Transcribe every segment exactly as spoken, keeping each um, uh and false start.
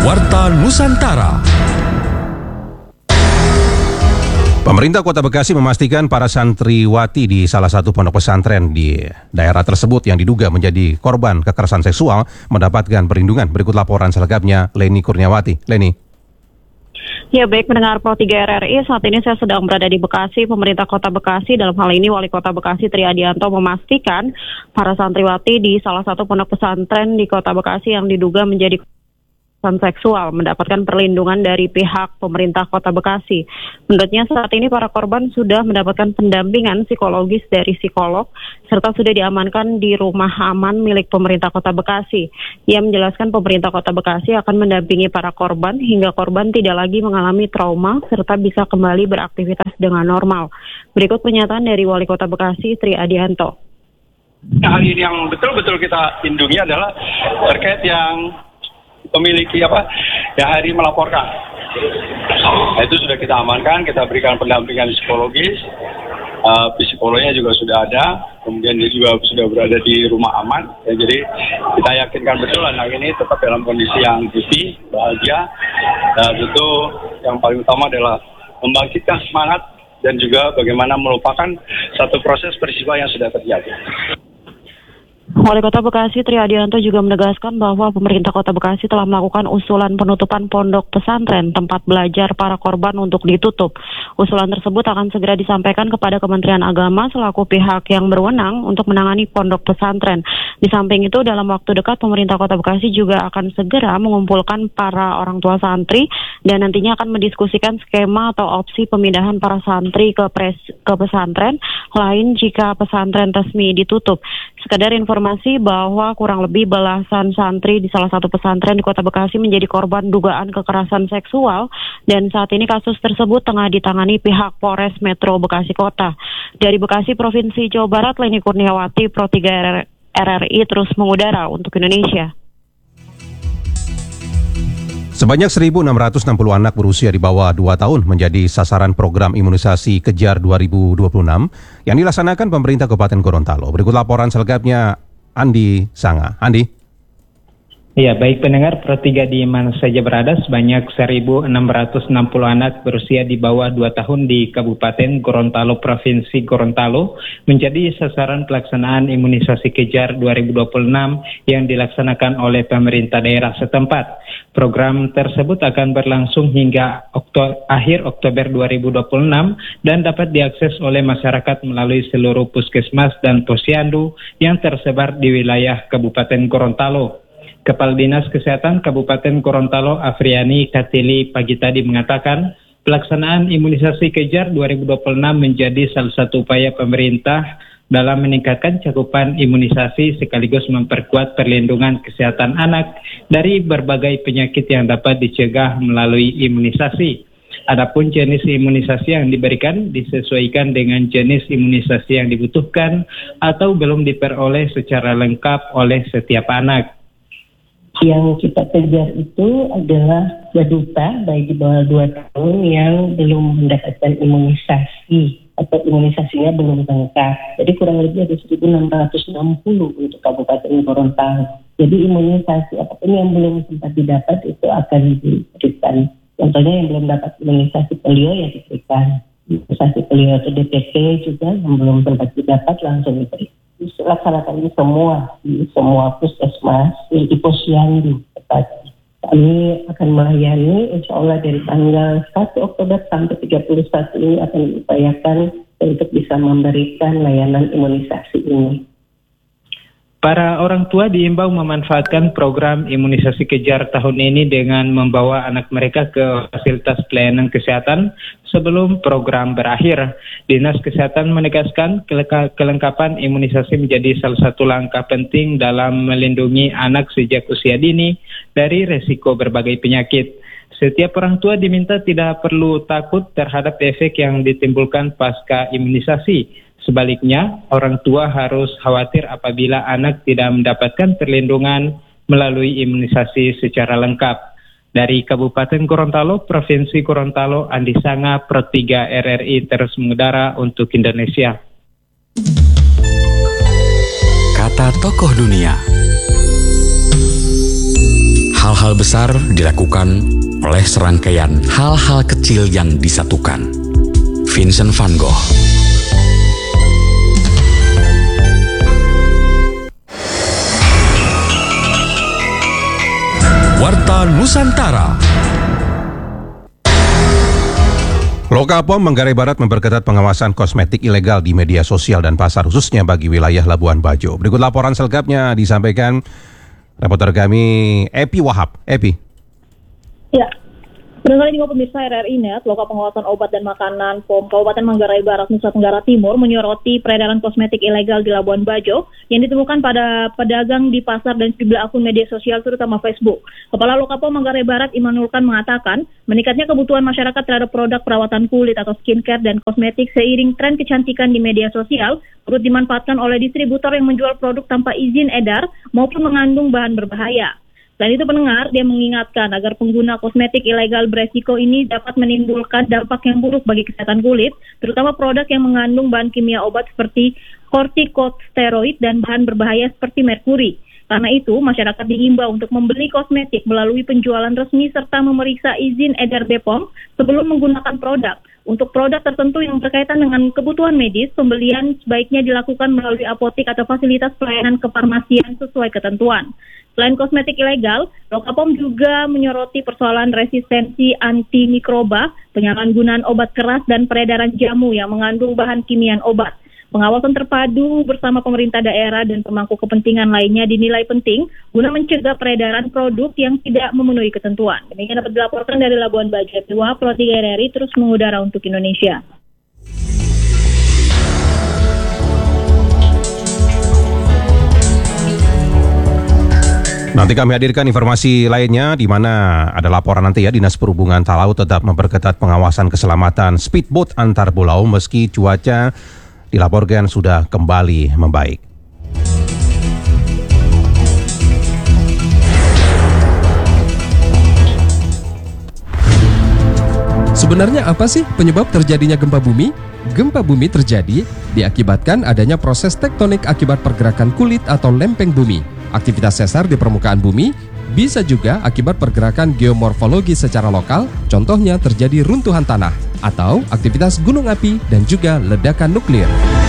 Warta Nusantara. Pemerintah Kota Bekasi memastikan para santriwati di salah satu pondok pesantren di daerah tersebut yang diduga menjadi korban kekerasan seksual mendapatkan perlindungan. Berikut laporan selengkapnya Leni Kurniawati. Leni. Ya, baik pendengar Pro tiga R R I, saat ini saya sedang berada di Bekasi. Pemerintah Kota Bekasi, dalam hal ini Wali Kota Bekasi Tri Adianto, memastikan para santriwati di salah satu pondok pesantren di Kota Bekasi yang diduga menjadi seksual mendapatkan perlindungan dari pihak pemerintah Kota Bekasi. Menurutnya saat ini para korban sudah mendapatkan pendampingan psikologis dari psikolog serta sudah diamankan di rumah aman milik pemerintah Kota Bekasi. Ia menjelaskan pemerintah Kota Bekasi akan mendampingi para korban hingga korban tidak lagi mengalami trauma serta bisa kembali beraktivitas dengan normal. Berikut pernyataan dari Wali Kota Bekasi Tri Adianto. Hal ini yang betul-betul kita lindungi adalah terkait yang memiliki apa ya hari melaporkan. Nah, itu sudah kita amankan, kita berikan pendampingan psikologis, uh, psikolognya juga sudah ada, kemudian dia juga sudah berada di rumah aman. Ya, jadi kita yakinkan betul anak ini tetap dalam kondisi yang happy, bahagia. Dan tentu yang paling utama adalah membangkitkan semangat dan juga bagaimana melupakan satu proses peristiwa yang sudah terjadi. Wali Kota Bekasi Tri Adianto juga menegaskan bahwa pemerintah Kota Bekasi telah melakukan usulan penutupan pondok pesantren tempat belajar para korban untuk ditutup. Usulan tersebut akan segera disampaikan kepada Kementerian Agama selaku pihak yang berwenang untuk menangani pondok pesantren. Di samping itu, dalam waktu dekat pemerintah Kota Bekasi juga akan segera mengumpulkan para orang tua santri dan nantinya akan mendiskusikan skema atau opsi pemindahan para santri ke, pres, ke pesantren lain jika pesantren resmi ditutup. Sekedar informasi bahwa kurang lebih belasan santri di salah satu pesantren di Kota Bekasi menjadi korban dugaan kekerasan seksual dan saat ini kasus tersebut tengah ditangani pihak Polres Metro Bekasi Kota. Dari Bekasi, Provinsi Jawa Barat, Leni Kurniawati, Pro tiga R R I terus mengudara untuk Indonesia. Sebanyak seribu enam ratus enam puluh anak berusia di bawah dua tahun menjadi sasaran program imunisasi Kejar dua ribu dua puluh enam yang dilaksanakan pemerintah Kabupaten Gorontalo. Berikut laporan selengkapnya Andi Sanga. Andi. Ya, baik pendengar Pro tiga di mana saja berada, sebanyak seribu enam ratus enam puluh anak berusia di bawah dua tahun di Kabupaten Gorontalo, Provinsi Gorontalo menjadi sasaran pelaksanaan imunisasi Kejar dua ribu dua puluh enam yang dilaksanakan oleh pemerintah daerah setempat. Program tersebut akan berlangsung hingga okto- akhir Oktober dua ribu dua puluh enam dan dapat diakses oleh masyarakat melalui seluruh puskesmas dan posyandu yang tersebar di wilayah Kabupaten Gorontalo. Kepala Dinas Kesehatan Kabupaten Gorontalo Afriani Katili pagi tadi mengatakan pelaksanaan imunisasi Kejar dua ribu dua puluh enam menjadi salah satu upaya pemerintah dalam meningkatkan cakupan imunisasi sekaligus memperkuat perlindungan kesehatan anak dari berbagai penyakit yang dapat dicegah melalui imunisasi. Adapun jenis imunisasi yang diberikan disesuaikan dengan jenis imunisasi yang dibutuhkan atau belum diperoleh secara lengkap oleh setiap anak. Yang kita kejar itu adalah balita bayi di bawah dua tahun yang belum mendapatkan imunisasi atau imunisasinya belum lengkap. Jadi kurang lebih ada seribu enam ratus enam puluh untuk Kabupaten Gorontalo. Jadi imunisasi apapun yang belum sempat didapat itu akan diberikan. Contohnya yang belum dapat imunisasi polio ya diberikan. Imunisasi polio atau D P T juga yang belum sempat didapat langsung diberikan. Laksanakan ini semua di semua puskesmas di posyandu. Kami akan melayani insya Allah dari tanggal satu Oktober sampai tiga puluh satu ini akan diupayakan untuk bisa memberikan layanan imunisasi ini. Para orang tua diimbau memanfaatkan program imunisasi Kejar tahun ini dengan membawa anak mereka ke fasilitas pelayanan kesehatan sebelum program berakhir. Dinas Kesehatan menegaskan kelengkapan imunisasi menjadi salah satu langkah penting dalam melindungi anak sejak usia dini dari resiko berbagai penyakit. Setiap orang tua diminta tidak perlu takut terhadap efek yang ditimbulkan pasca imunisasi. Sebaliknya, orang tua harus khawatir apabila anak tidak mendapatkan perlindungan melalui imunisasi secara lengkap. Dari Kabupaten Gorontalo, Provinsi Gorontalo, Andi Sanga, Pro tiga R R I terus mengudara untuk Indonesia. Kata tokoh dunia. Hal-hal hal besar dilakukan oleh serangkaian hal-hal kecil yang disatukan. Vincent van Gogh. Warta Nusantara. Lokapom Manggarai Barat memperketat pengawasan kosmetik ilegal di media sosial dan pasar, khususnya bagi wilayah Labuan Bajo. Berikut laporan selengkapnya disampaikan reporter kami Epi Wahab. Epi. Ya, pendengar juga pemirsa R R I Net, Loka Pengawasan Obat dan Makanan P O M Kabupaten Manggarai Barat, Nusa Tenggara Timur menyoroti peredaran kosmetik ilegal di Labuan Bajo yang ditemukan pada pedagang di pasar dan sejumlah akun media sosial terutama Facebook. Kepala Lokapom Manggarai Barat Imanul Khan mengatakan, meningkatnya kebutuhan masyarakat terhadap produk perawatan kulit atau skincare dan kosmetik seiring tren kecantikan di media sosial turut dimanfaatkan oleh distributor yang menjual produk tanpa izin edar maupun mengandung bahan berbahaya. Selain itu pendengar, dia mengingatkan agar pengguna kosmetik ilegal beresiko ini dapat menimbulkan dampak yang buruk bagi kesehatan kulit, terutama produk yang mengandung bahan kimia obat seperti kortikosteroid dan bahan berbahaya seperti merkuri. Karena itu, masyarakat diimbau untuk membeli kosmetik melalui penjualan resmi serta memeriksa izin edar B P O M sebelum menggunakan produk. Untuk produk tertentu yang berkaitan dengan kebutuhan medis, pembelian sebaiknya dilakukan melalui apotik atau fasilitas pelayanan kefarmasian sesuai ketentuan. Selain kosmetik ilegal, Lokapom juga menyoroti persoalan resistensi antimikroba, penyalahgunaan obat keras, dan peredaran jamu yang mengandung bahan kimiaan obat. Pengawasan terpadu bersama pemerintah daerah dan pemangku kepentingan lainnya dinilai penting guna mencegah peredaran produk yang tidak memenuhi ketentuan. Demikian dapat dilaporkan dari Labuan Bajo. Wahab, Pro tiga R R I terus mengudara untuk Indonesia. Nanti kami hadirkan informasi lainnya di mana ada laporan nanti ya, Dinas Perhubungan Talaut tetap memperketat pengawasan keselamatan speedboat antar pulau meski cuaca dilaporkan sudah kembali membaik. Sebenarnya apa sih penyebab terjadinya gempa bumi? Gempa bumi terjadi diakibatkan adanya proses tektonik akibat pergerakan kulit atau lempeng bumi. Aktivitas sesar di permukaan bumi bisa juga akibat pergerakan geomorfologi secara lokal, contohnya terjadi runtuhan tanah atau aktivitas gunung api dan juga ledakan nuklir.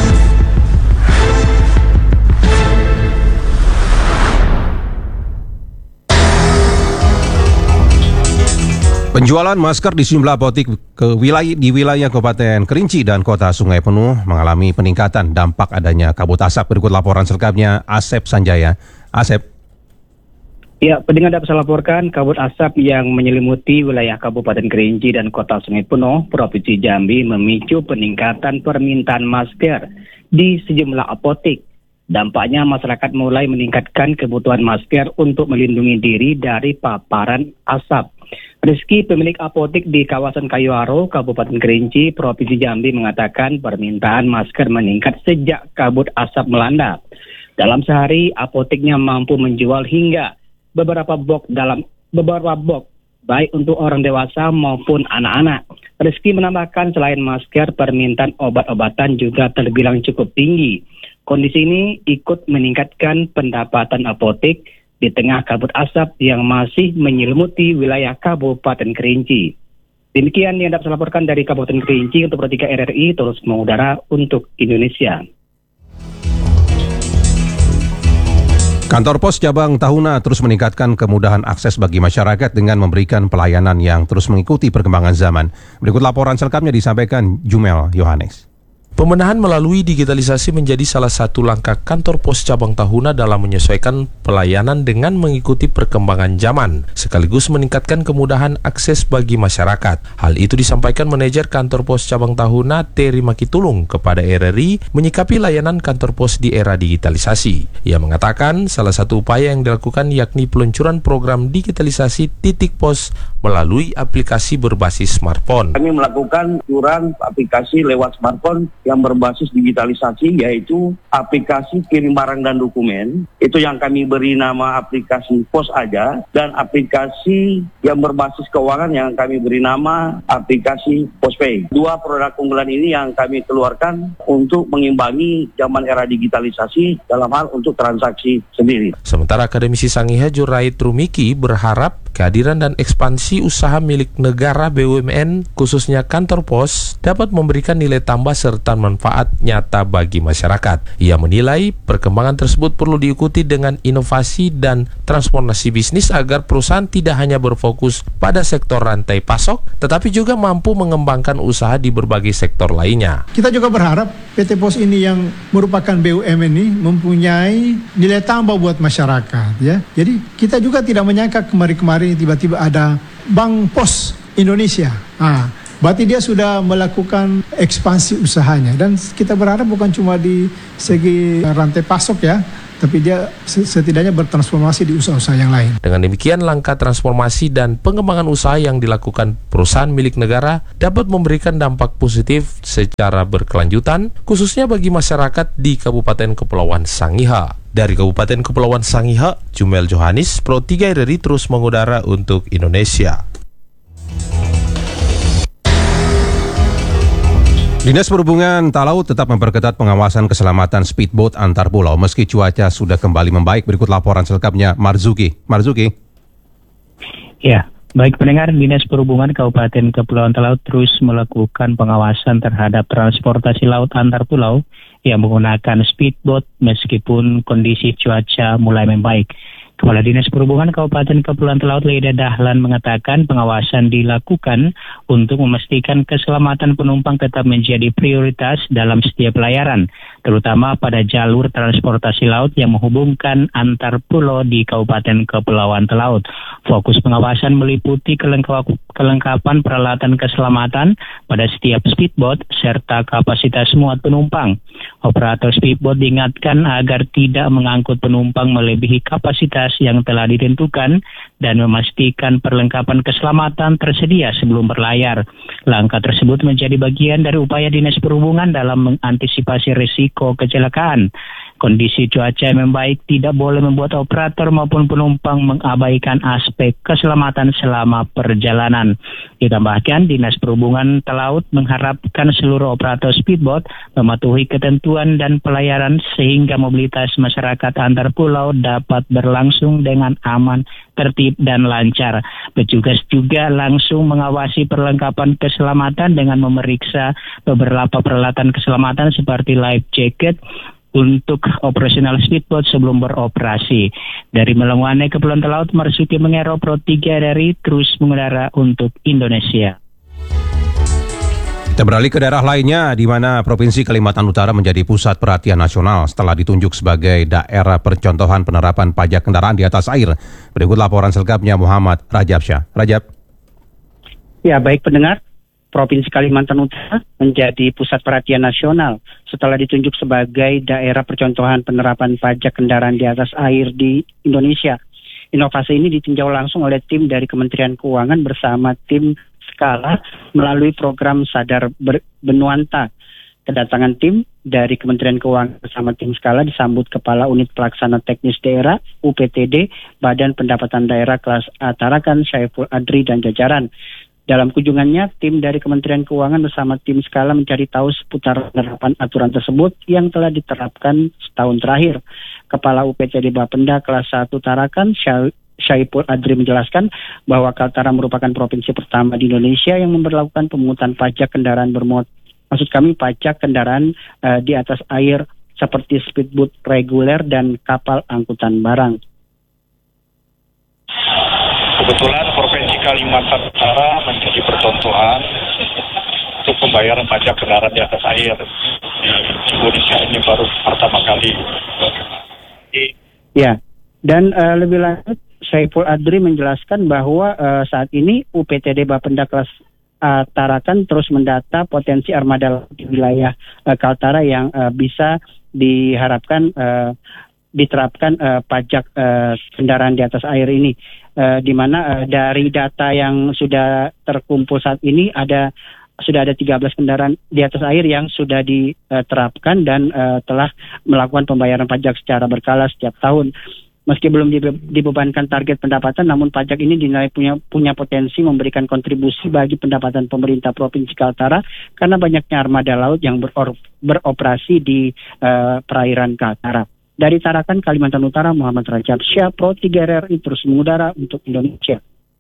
Penjualan masker di sejumlah apotik ke wilayah di wilayah Kabupaten Kerinci dan Kota Sungai Penuh mengalami peningkatan dampak adanya kabut asap. Berikut laporan selengkapnya Asep Sanjaya. Asep. Ya, pendengar dapat saya laporkan kabut asap yang menyelimuti wilayah Kabupaten Kerinci dan Kota Sungai Penuh, Provinsi Jambi memicu peningkatan permintaan masker di sejumlah apotik. Dampaknya masyarakat mulai meningkatkan kebutuhan masker untuk melindungi diri dari paparan asap. Rizky, pemilik apotik di kawasan Kayuaro, Kabupaten Kerinci, Provinsi Jambi mengatakan permintaan masker meningkat sejak kabut asap melanda. Dalam sehari, apotiknya mampu menjual hingga beberapa box dalam beberapa box, baik untuk orang dewasa maupun anak-anak. Rizky menambahkan selain masker, permintaan obat-obatan juga terbilang cukup tinggi. Kondisi ini ikut meningkatkan pendapatan apotik di tengah kabut asap yang masih menyelimuti wilayah Kabupaten Kerinci. Demikian yang dapat saya laporkan dari Kabupaten Kerinci untuk Pro tiga R R I terus mengudara untuk Indonesia. Kantor Pos Cabang Tahuna terus meningkatkan kemudahan akses bagi masyarakat dengan memberikan pelayanan yang terus mengikuti perkembangan zaman. Berikut laporan selengkapnya disampaikan Jumel Yohanes. Pemenahan melalui digitalisasi menjadi salah satu langkah kantor pos cabang Tahuna dalam menyesuaikan pelayanan dengan mengikuti perkembangan zaman, sekaligus meningkatkan kemudahan akses bagi masyarakat. Hal itu disampaikan manajer kantor pos cabang Tahuna, Terry Makitulung, kepada R R I menyikapi layanan kantor pos di era digitalisasi. Ia mengatakan salah satu upaya yang dilakukan yakni peluncuran program digitalisasi titik pos melalui aplikasi berbasis smartphone. Kami melakukan peluncuran aplikasi lewat smartphone yang berbasis digitalisasi, yaitu aplikasi kirim barang dan dokumen. Itu yang kami beri nama aplikasi Pos Aja, dan aplikasi yang berbasis keuangan yang kami beri nama aplikasi Pospay. Dua produk unggulan ini yang kami keluarkan untuk mengimbangi zaman era digitalisasi dalam hal untuk transaksi sendiri. Sementara akademisi Sangiha Jurait Rumiki berharap Kehadiran dan ekspansi usaha milik negara B U M N, khususnya kantor pos, dapat memberikan nilai tambah serta manfaat nyata bagi masyarakat. Ia menilai perkembangan tersebut perlu diikuti dengan inovasi dan transformasi bisnis agar perusahaan tidak hanya berfokus pada sektor rantai pasok, tetapi juga mampu mengembangkan usaha di berbagai sektor lainnya. Kita juga berharap P T Pos ini yang merupakan B U M N ini mempunyai nilai tambah buat masyarakat, ya. Jadi kita juga tidak menyangka kemarin-kemarin tiba-tiba ada Bank Pos Indonesia. Ah, berarti dia sudah melakukan ekspansi usahanya, dan kita berharap bukan cuma di segi rantai pasok ya, tapi dia setidaknya bertransformasi di usaha-usaha yang lain. Dengan demikian, langkah transformasi dan pengembangan usaha yang dilakukan perusahaan milik negara dapat memberikan dampak positif secara berkelanjutan, khususnya bagi masyarakat di Kabupaten Kepulauan Sangihe. Dari Kabupaten Kepulauan Sangihe, Jumel Johanis, Pro tiga R R I terus mengudara untuk Indonesia. Dinas Perhubungan Talaut tetap memperketat pengawasan keselamatan speedboat antar pulau meski cuaca sudah kembali membaik. Berikut laporan selengkapnya Marzuki. Marzuki. Ya, baik pendengar, Dinas Perhubungan Kabupaten Kepulauan Talaut terus melakukan pengawasan terhadap transportasi laut antar pulau yang menggunakan speedboat meskipun kondisi cuaca mulai membaik. Kepala Dinas Perhubungan Kabupaten Kepulauan Talaut Leida Dahlan mengatakan pengawasan dilakukan untuk memastikan keselamatan penumpang tetap menjadi prioritas dalam setiap pelayaran, terutama pada jalur transportasi laut yang menghubungkan antar pulau di Kabupaten Kepulauan Talaut. Fokus pengawasan meliputi kelengkap- kelengkapan peralatan keselamatan pada setiap speedboat serta kapasitas muat penumpang. Operator speedboat diingatkan agar tidak mengangkut penumpang melebihi kapasitas yang telah ditentukan dan memastikan perlengkapan keselamatan tersedia sebelum berlayar. Langkah tersebut menjadi bagian dari upaya Dinas Perhubungan dalam mengantisipasi risiko kecelakaan. Kondisi cuaca yang membaik tidak boleh membuat operator maupun penumpang mengabaikan aspek keselamatan selama perjalanan. Ditambahkan, Dinas Perhubungan Talaut mengharapkan seluruh operator speedboat mematuhi ketentuan dan pelayaran sehingga mobilitas masyarakat antar pulau dapat berlangsung dengan aman, tertib, dan lancar. Petugas juga langsung mengawasi perlengkapan keselamatan dengan memeriksa beberapa peralatan keselamatan seperti life jacket untuk operasional speedboat sebelum beroperasi. Dari Melangwane, Kepulauan Talaut, Marzuki Mengero, Pro tiga R R I terus mengudara untuk Indonesia. Kita beralih ke daerah lainnya di mana Provinsi Kalimantan Utara menjadi pusat perhatian nasional setelah ditunjuk sebagai daerah percontohan penerapan pajak kendaraan di atas air. Berikut laporan selengkapnya Muhammad Rajab Syah. Rajab. Ya, baik pendengar. Provinsi Kalimantan Utara menjadi pusat perhatian nasional setelah ditunjuk sebagai daerah percontohan penerapan pajak kendaraan di atas air di Indonesia. Inovasi ini ditinjau langsung oleh tim dari Kementerian Keuangan bersama tim Skala melalui program Sadar Benuanta. Kedatangan tim dari Kementerian Keuangan bersama tim Skala disambut Kepala Unit Pelaksana Teknis Daerah U P T D Badan Pendapatan Daerah kelas A Tarakan Syaiful Adri dan jajaran. Dalam kunjungannya, tim dari Kementerian Keuangan bersama tim Skala mencari tahu seputar penerapan aturan tersebut yang telah diterapkan setahun terakhir. Kepala U P T D Bapenda kelas satu Tarakan, Syaiful Adri menjelaskan bahwa Kaltara merupakan provinsi pertama di Indonesia yang memberlakukan pemungutan pajak kendaraan bermotor. Maksud kami pajak kendaraan uh, di atas air seperti speedboat reguler dan kapal angkutan barang. Kebetulan Provinsi Kalimantan Utara menjadi percontohan untuk pembayaran pajak kendaraan di atas air di Indonesia. Ini baru pertama kali. Ya, dan uh, lebih lanjut Syaiful Adri menjelaskan bahwa uh, saat ini U P T D Bapenda kelas A Tarakan terus mendata potensi armada di wilayah uh, Kaltara yang uh, bisa diharapkan uh, diterapkan uh, pajak uh, kendaraan di atas air ini, uh, di mana uh, dari data yang sudah terkumpul saat ini ada sudah ada tiga belas kendaraan di atas air yang sudah diterapkan dan uh, telah melakukan pembayaran pajak secara berkala setiap tahun. Meski belum dibebankan target pendapatan, namun pajak ini dinilai punya punya potensi memberikan kontribusi bagi pendapatan pemerintah Provinsi Kaltara karena banyaknya armada laut yang beror, beroperasi di uh, perairan Kaltara. Dari Tarakan, Kalimantan Utara, Muhammad Rajab Syah, Pro tiga R R I terus mengudara untuk Indonesia.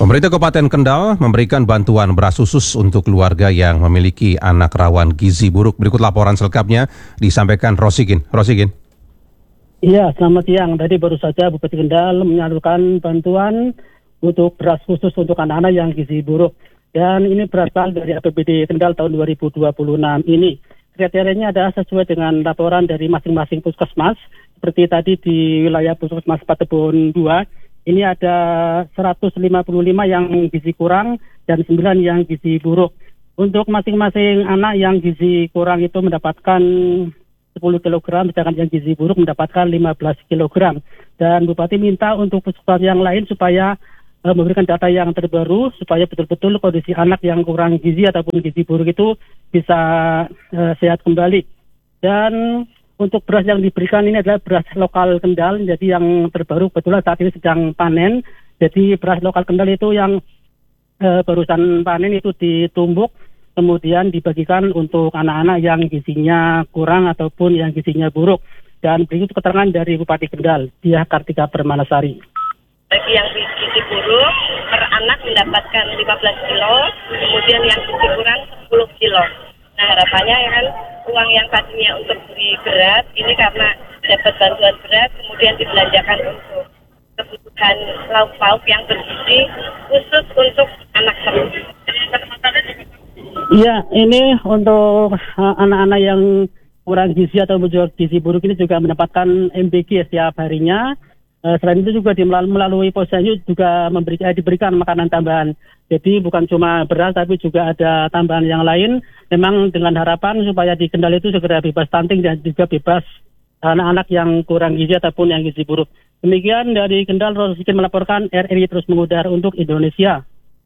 Pemerintah Kabupaten Kendal memberikan bantuan beras khusus untuk keluarga yang memiliki anak rawan gizi buruk. Berikut laporan selengkapnya disampaikan Rosigin. Rosigin. Iya, selamat siang. Tadi baru saja Bupati Kendal menyalurkan bantuan untuk beras khusus untuk anak-anak yang gizi buruk. Dan ini berasal dari A P B D Kendal tahun dua ribu dua puluh enam ini. Kriterianya adalah sesuai dengan laporan dari masing-masing puskesmas. Seperti tadi di wilayah puskesmas Patebon dua. Ini ada seratus lima puluh lima yang gizi kurang dan sembilan yang gizi buruk. Untuk masing-masing anak yang gizi kurang itu mendapatkan sepuluh kilogram, sedangkan yang gizi buruk mendapatkan lima belas kilogram. Dan Bupati minta untuk puskesmas yang lain supaya uh, memberikan data yang terbaru, supaya betul-betul kondisi anak yang kurang gizi ataupun gizi buruk itu bisa uh, sehat kembali. Dan untuk beras yang diberikan ini adalah beras lokal Kendal, jadi yang terbaru kebetulan saat ini sedang panen. Jadi beras lokal Kendal itu yang e, barusan panen itu ditumbuk, kemudian dibagikan untuk anak-anak yang gizinya kurang ataupun yang gizinya buruk. Dan berikut keterangan dari Bupati Kendal, Diah Kartika Permanasari. Bagi yang gizi buruk, per anak mendapatkan lima belas kilo, kemudian yang gizi kurang sepuluh kilo. Nah, harapannya ya kan uang yang tadinya untuk beli beras ini karena dapat bantuan beras kemudian dibelanjakan untuk kebutuhan lauk pauk yang bergizi khusus untuk anak tersebut. Iya, ini untuk uh, anak-anak yang kurang gizi atau gizi buruk ini juga mendapatkan M B G setiap harinya. Uh, selain itu juga di melalui posyandu juga memberi, eh, diberikan makanan tambahan. Jadi bukan cuma beras tapi juga ada tambahan yang lain. Memang dengan harapan supaya di Kendal itu segera bebas stunting dan juga bebas anak-anak yang kurang gizi ataupun yang gizi buruk. Demikian dari Kendal, Rosigin melaporkan, R R I terus mengudara untuk Indonesia.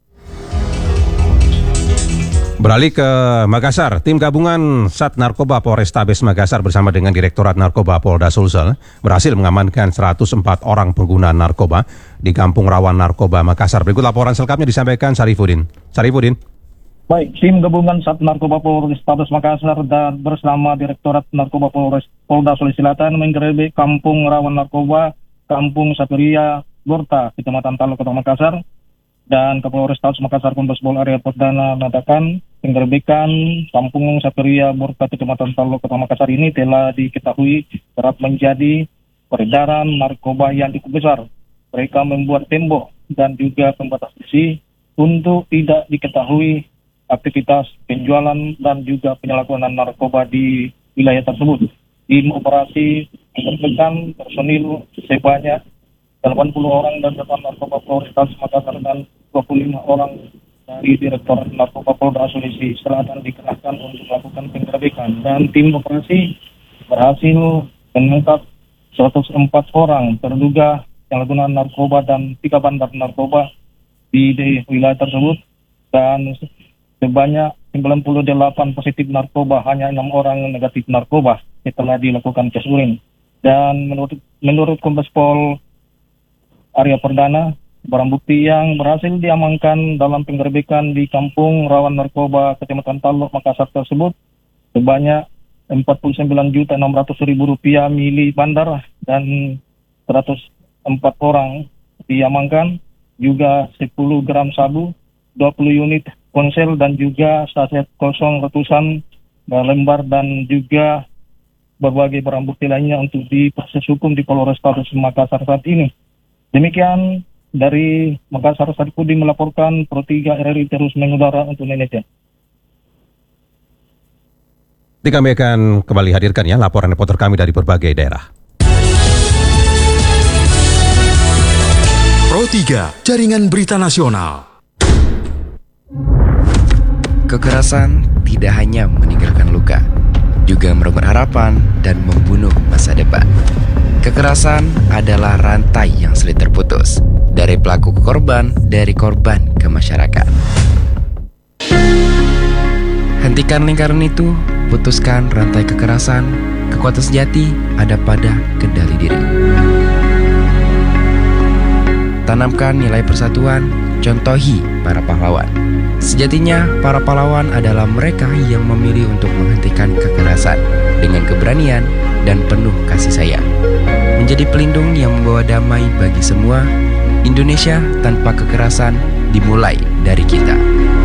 Beralih ke Makassar, tim gabungan Sat Narkoba Polrestabes Makassar bersama dengan Direktorat Narkoba Polda Sulsel berhasil mengamankan seratus empat orang pengguna narkoba di Kampung Rawan Narkoba Makassar. Berikut laporan selengkapnya disampaikan Sarifudin. Sarifudin. Baik, tim gabungan Sat Narkoba Polrestabes Makassar dan bersama Direktorat Narkoba Polres Polda Sulawesi Selatan menggerebek Kampung Rawan Narkoba, Kampung Saturia, Gorta, Kecamatan Talo, Kota Makassar. Dan Kapolres Makassar Kombes Pol Arya Perdana mengatakan penggerebekan Kampung Saturia Burka Kecamatan Talo Kota Makassar ini telah diketahui kerap menjadi peredaran narkoba yang cukup besar. Mereka membuat tembok dan juga pembatas besi untuk tidak diketahui aktivitas penjualan dan juga penyalahgunaan narkoba di wilayah tersebut. Tim operasi menggerebekkan personil sebanyak delapan puluh orang dan delapan narkoba Polrestabes Makassar dan dua puluh lima orang dari Direktorat Narkoba Polda Sulawesi Selatan dikerahkan untuk melakukan penggerebekan. Dan tim operasi berhasil menangkap seratus empat orang terduga penyalahgunaan narkoba dan tiga bandar narkoba di, di wilayah tersebut. Dan sebanyak sembilan puluh delapan positif narkoba, hanya enam orang negatif narkoba setelah dilakukan tes urin. Dan menurut, menurut Kombes Pol Arya Perdana, barang bukti yang berhasil diamankan dalam penggerebekan di Kampung Rawan Narkoba Kecamatan Talo Makassar tersebut sebanyak empat puluh sembilan juta enam ratus ribu rupiah milik bandar dan seratus empat orang diamankan, juga sepuluh gram sabu, dua puluh unit ponsel dan juga saset kosong ratusan lembar dan juga berbagai barang bukti lainnya untuk diproses hukum di Polrestabes Makassar saat ini. Demikian dari Makassar, Sarifudin melaporkan, Pro tiga R R I terus mengudara untuk Indonesia. Kami akan kembali hadirkan ya laporan reporter kami dari berbagai daerah. Pro tiga, Jaringan Berita Nasional. Kekerasan tidak hanya meninggalkan luka, juga merebut harapan dan membunuh masa depan. Kekerasan adalah rantai yang sulit terputus, dari pelaku ke korban, dari korban ke masyarakat. Hentikan lingkaran itu, putuskan rantai kekerasan. Kekuatan sejati ada pada kendali diri. Tanamkan nilai persatuan, contohi para pahlawan. Sejatinya, para pahlawan adalah mereka yang memilih untuk menghentikan kekerasan dengan keberanian dan penuh kasih sayang. Menjadi pelindung yang membawa damai bagi semua, Indonesia tanpa kekerasan dimulai dari kita.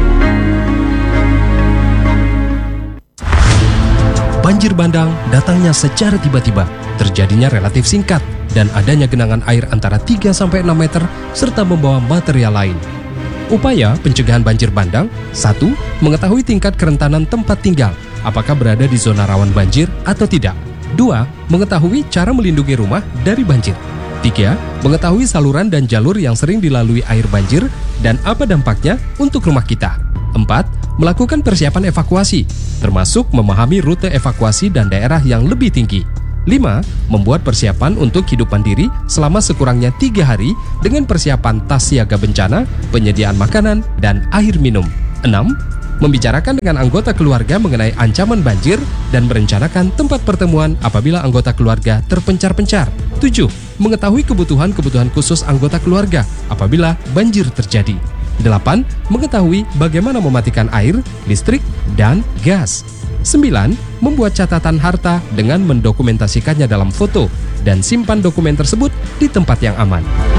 Banjir bandang datangnya secara tiba-tiba, terjadinya relatif singkat, dan adanya genangan air antara tiga sampai enam meter serta membawa material lain. Upaya pencegahan banjir bandang: satu. Mengetahui tingkat kerentanan tempat tinggal, apakah berada di zona rawan banjir atau tidak. Dua. Mengetahui cara melindungi rumah dari banjir. Tiga. Mengetahui saluran dan jalur yang sering dilalui air banjir dan apa dampaknya untuk rumah kita. Empat. Melakukan persiapan evakuasi, termasuk memahami rute evakuasi dan daerah yang lebih tinggi. Lima. Membuat persiapan untuk hidup mandiri selama sekurangnya tiga hari dengan persiapan tas siaga bencana, penyediaan makanan, dan air minum. Enam. Membicarakan dengan anggota keluarga mengenai ancaman banjir dan merencanakan tempat pertemuan apabila anggota keluarga terpencar-pencar. Tujuh. Mengetahui kebutuhan-kebutuhan khusus anggota keluarga apabila banjir terjadi. Delapan. Mengetahui bagaimana mematikan air, listrik, dan gas. Sembilan. Membuat catatan harta dengan mendokumentasikannya dalam foto dan simpan dokumen tersebut di tempat yang aman.